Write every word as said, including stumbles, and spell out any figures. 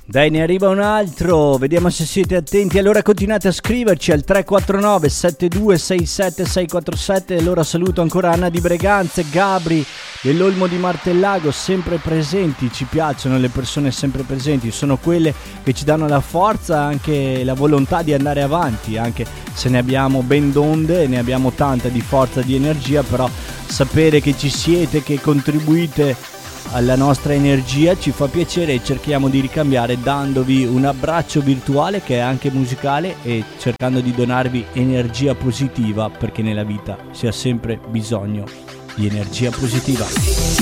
Dai, ne arriva un altro, vediamo se siete attenti. Allora continuate a scriverci al tre quattro nove sette due sei sette sei quattro sette. Allora saluto ancora Anna di Breganze, Gabri dell'Olmo di Martellago, sempre presenti. Ci piacciono le persone sempre presenti, sono quelle che ci danno la forza, anche la volontà di andare avanti, anche se ne abbiamo ben donde, ne abbiamo tanta di forza, di energia, però sapere che ci siete, che contribuite alla nostra energia ci fa piacere e cerchiamo di ricambiare dandovi un abbraccio virtuale che è anche musicale e cercando di donarvi energia positiva, perché nella vita si ha sempre bisogno di energia positiva.